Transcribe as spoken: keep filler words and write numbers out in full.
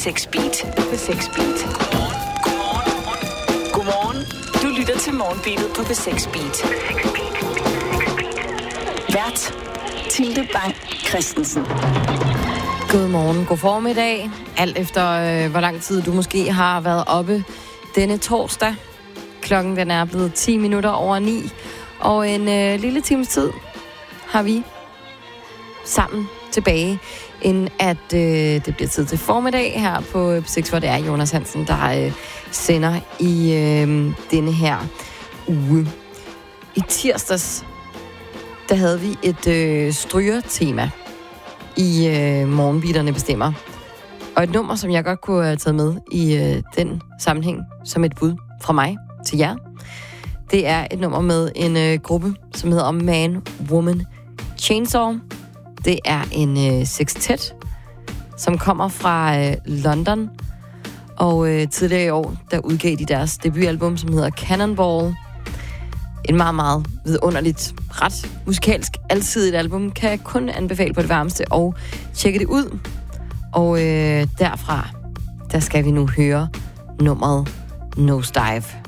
seks Beat. På seks Beat. Godmorgen. Godmorgen. Du lytter til Morgenbeatet på P seks Beat. Vært Tilde Bang Christensen. Godmorgen, god formiddag. Alt efter, øh, hvor lang tid du måske har været oppe denne torsdag. Klokken den er blevet ti minutter over ni. Og en øh, lille times tid har vi sammen tilbage, inden at øh, det bliver tid til formiddag her på P seks, hvor det er Jonas Hansen, der øh, sender i øh, denne her uge. I tirsdags, der havde vi et øh, strygertema i øh, Morgenbeaterne bestemmer. Og et nummer, som jeg godt kunne have taget med i øh, den sammenhæng, som et bud fra mig til jer. Det er et nummer med en øh, gruppe, som hedder Man, Woman, Chainsaw. Det er en øh, sextet, som kommer fra øh, London. Og øh, tidligere i år, der udgav de deres debutalbum, som hedder Cannonball. En meget, meget vidunderligt, ret musikalsk, alsidigt album. Kan jeg kun anbefale på det varmeste og tjekke det ud. Og øh, derfra, der skal vi nu høre nummeret Nosedive.